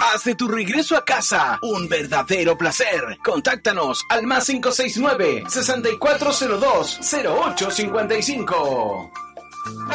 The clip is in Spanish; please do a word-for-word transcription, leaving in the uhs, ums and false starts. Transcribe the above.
Haz de tu regreso a casa un verdadero placer. Contáctanos al más cinco seis nueve, seis cuatro cero dos, cero ocho cinco cinco.